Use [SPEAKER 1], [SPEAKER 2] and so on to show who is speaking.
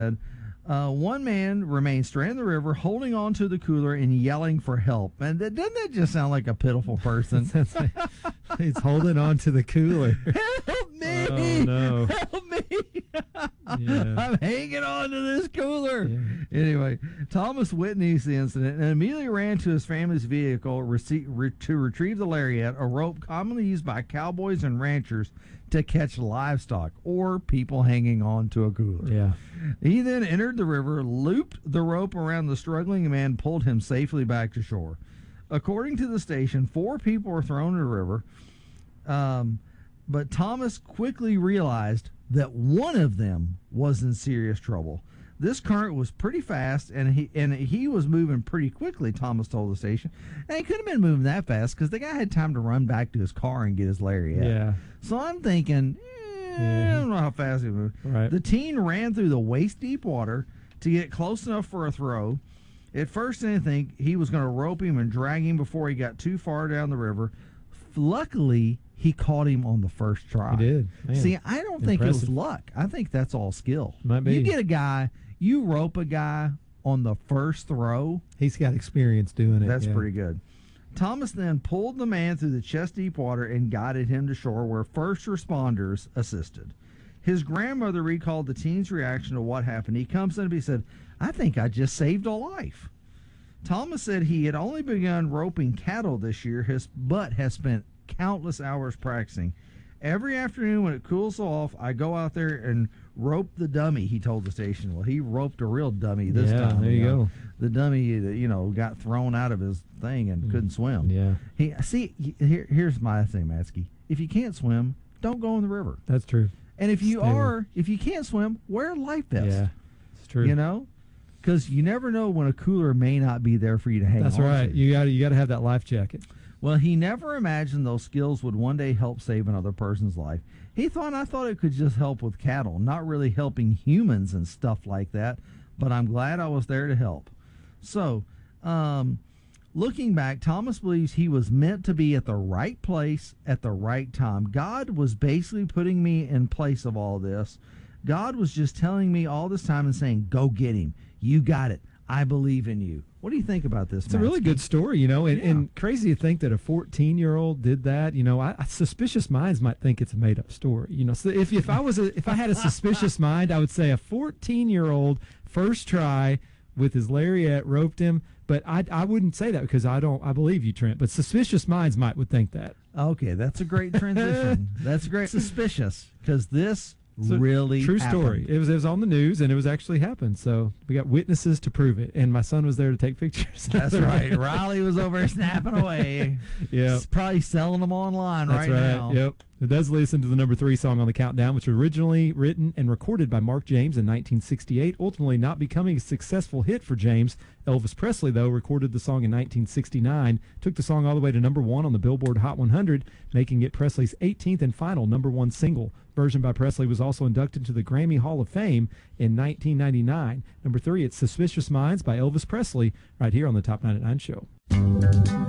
[SPEAKER 1] One man remained stranded in the river, holding on to the cooler and yelling for help. And doesn't that just sound like a pitiful person?
[SPEAKER 2] He's holding on to the cooler.
[SPEAKER 1] Help me!
[SPEAKER 2] Oh, no.
[SPEAKER 1] Help me!
[SPEAKER 2] Yeah.
[SPEAKER 1] I'm hanging on to this cooler.
[SPEAKER 2] Yeah.
[SPEAKER 1] Anyway, Thomas witnessed the incident and immediately ran to his family's vehicle to retrieve the lariat, a rope commonly used by cowboys and ranchers to catch livestock or people hanging on to a cooler.
[SPEAKER 2] Yeah.
[SPEAKER 1] He then entered the river, looped the rope around the struggling man, pulled him safely back to shore. According to the station, 4 people were thrown in the river, but Thomas quickly realized that one of them was in serious trouble. This current was pretty fast, and he was moving pretty quickly, Thomas told the station. And he couldn't have been moving that fast because the guy had time to run back to his car and get his lariat.
[SPEAKER 2] Yeah.
[SPEAKER 1] So I'm thinking, I don't know how fast he moved.
[SPEAKER 2] Right.
[SPEAKER 1] The teen ran through the waist-deep water to get close enough for a throw. At first, I didn't think he was going to rope him and drag him before he got too far down the river. Luckily, he caught him on the first try.
[SPEAKER 2] He did. Man.
[SPEAKER 1] See, I don't think it was luck. I think that's all skill.
[SPEAKER 2] Might be.
[SPEAKER 1] You get a guy, you rope a guy on the first throw.
[SPEAKER 2] He's got experience doing it.
[SPEAKER 1] That's pretty good. Thomas then pulled the man through the chest-deep water and guided him to shore where first responders assisted. His grandmother recalled the teen's reaction to what happened. He comes in and he said, I think I just saved a life. Thomas said he had only begun roping cattle this year, but has spent countless hours practicing. Every afternoon when it cools off, I go out there and rope the dummy, he told the station. Well, he roped a real dummy this time.
[SPEAKER 2] Yeah, there you go.
[SPEAKER 1] The dummy, got thrown out of his thing and couldn't swim.
[SPEAKER 2] Yeah.
[SPEAKER 1] Here's my thing, Matsky. If you can't swim, don't go in the river.
[SPEAKER 2] That's true.
[SPEAKER 1] And if you can't swim, wear a life vest.
[SPEAKER 2] Yeah, it's true.
[SPEAKER 1] Because you never know when a cooler may not be there for you to hang on
[SPEAKER 2] That's right.
[SPEAKER 1] to.
[SPEAKER 2] You got to have that life jacket.
[SPEAKER 1] Well, he never imagined those skills would one day help save another person's life. I thought it could just help with cattle, not really helping humans and stuff like that, but I'm glad I was there to help. So, looking back, Thomas believes he was meant to be at the right place at the right time. God was basically putting me in place of all this. God was just telling me all this time and saying, go get him. You got it. I believe in you. What do you think about this,
[SPEAKER 2] It's a really good story, and crazy to think that a 14-year-old did that. Suspicious minds might think it's a made-up story. So if I had a suspicious mind, I would say a 14-year-old first try with his lariat roped him, but I wouldn't say that because I believe you, Trent. But suspicious minds would think that.
[SPEAKER 1] Okay, that's a great transition. That's great. Suspicious, because this really
[SPEAKER 2] true
[SPEAKER 1] happened.
[SPEAKER 2] Story. It was on the news, and it was actually happened. So we got witnesses to prove it, and my son was there to take pictures.
[SPEAKER 1] That's right. Riley was over snapping away.
[SPEAKER 2] Yeah,
[SPEAKER 1] he's probably selling them online
[SPEAKER 2] right
[SPEAKER 1] now.
[SPEAKER 2] Yep. It does listen to the number 3 song on the countdown, which was originally written and recorded by Mark James in 1968, ultimately not becoming a successful hit for James. Elvis Presley, though, recorded the song in 1969, took the song all the way to number 1 on the Billboard Hot 100, making it Presley's 18th and final number 1 single. Version by Presley was also inducted to the Grammy Hall of Fame in 1999. Number 3, it's Suspicious Minds by Elvis Presley, right here on the Top 9 at 9 show.